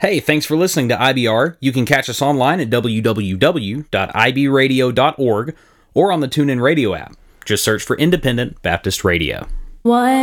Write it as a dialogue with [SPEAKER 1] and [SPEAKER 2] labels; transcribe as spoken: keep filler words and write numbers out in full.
[SPEAKER 1] Hey, thanks for listening to I B R. You can catch us online at w w w dot i b radio dot org or on the TuneIn Radio app. Just search for Independent Baptist Radio.
[SPEAKER 2] One